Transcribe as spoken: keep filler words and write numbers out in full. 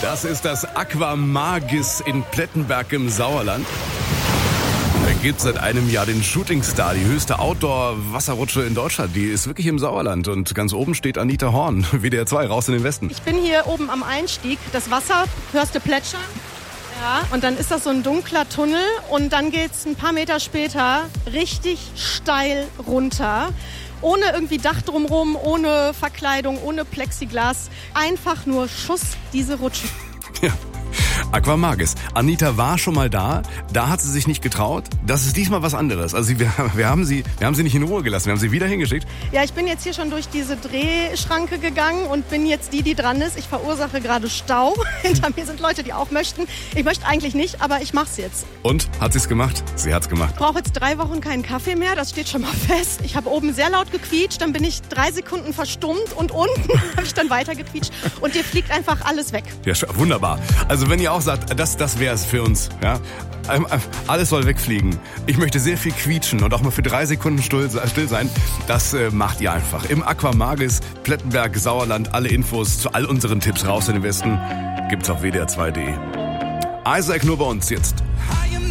Das ist das Aqua Magis in Plettenberg im Sauerland. Da gibt es seit einem Jahr den Shooting Star, die höchste Outdoor-Wasserrutsche in Deutschland. Die ist wirklich im Sauerland und ganz oben steht Anita Horn, W D R zwei, raus in den Westen. Ich bin hier oben am Einstieg, das Wasser, hörst du plätschern? Ja, und dann ist das so ein dunkler Tunnel und dann geht's ein paar Meter später richtig steil runter. Ohne irgendwie Dach drumherum, ohne Verkleidung, ohne Plexiglas. Einfach nur Schuss, diese Rutsche. Ja. Aqua Magis. Anita war schon mal da, da hat sie sich nicht getraut. Das ist diesmal was anderes. Also wir, wir, haben sie, wir haben sie nicht in Ruhe gelassen, wir haben sie wieder hingeschickt. Ja, ich bin jetzt hier schon durch diese Drehschranke gegangen und bin jetzt die, die dran ist. Ich verursache gerade Stau. Hinter mir sind Leute, die auch möchten. Ich möchte eigentlich nicht, aber ich mach's jetzt. Und? Hat sie's gemacht? Sie hat's gemacht. Ich brauche jetzt drei Wochen keinen Kaffee mehr, das steht schon mal fest. Ich habe oben sehr laut gequietscht, dann bin ich drei Sekunden verstummt und unten habe ich dann weiter gequietscht. Und dir fliegt einfach alles weg. Ja, wunderbar. Also wenn ihr auch sagt, das, das wäre es für uns. Ja? Alles soll wegfliegen. Ich möchte sehr viel quietschen und auch mal für drei Sekunden still sein. Das äh, macht ihr einfach. Im Aqua Magis, Plettenberg, Sauerland. Alle Infos zu all unseren Tipps raus in den Westen gibt's auf W D R zwei punkt de. Isaac nur bei uns jetzt.